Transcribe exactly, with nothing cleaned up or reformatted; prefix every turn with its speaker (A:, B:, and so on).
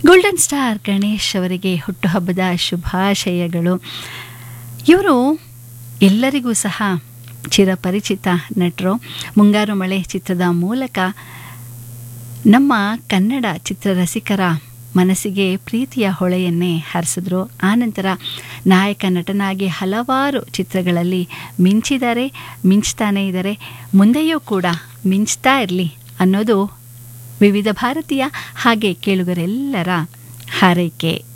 A: Golden star Ganesh ಅವರಿಗೆ ಹುಟ್ಟುಹಬ್ಬದ ಶುಭಾಶಯಗಳು. ಇವರು ಎಲ್ಲರಿಗೂ ಸಹ ಚಿರಪರಿಚಿತ ನಟರು. ಮುಂಗಾರು ಮಳೆ ಚಿತ್ರದ ಮೂಲಕ ನಮ್ಮ ಕನ್ನಡ ಚಿತ್ರರಸಿಕರ ಮನಸ್ಸಿಗೆ ಪ್ರೀತಿಯ ಹೊಳೆಯನ್ನೇ ಹರಿಸಿದ್ರು. ಆನಂತರ ನಾಯಕ ನಟನಾಗಿ ಹಲವಾರು ಚಿತ್ರಗಳಲ್ಲಿ ಮಿಂಚಿದ್ದಾರೆ, ಮಿಂಚ್ತಾನೇ ಇದ್ದಾರೆ, ಮುಂದೆಯೂ ಕೂಡ ಮಿಂಚ್ತಾ ಇರಲಿ ಅನ್ನೋದು ವಿವಿಧ ಭಾರತೀಯ ಹಾಗೆ ಕೇಳುಗರೆಲ್ಲರ ಹಾರೈಕೆ.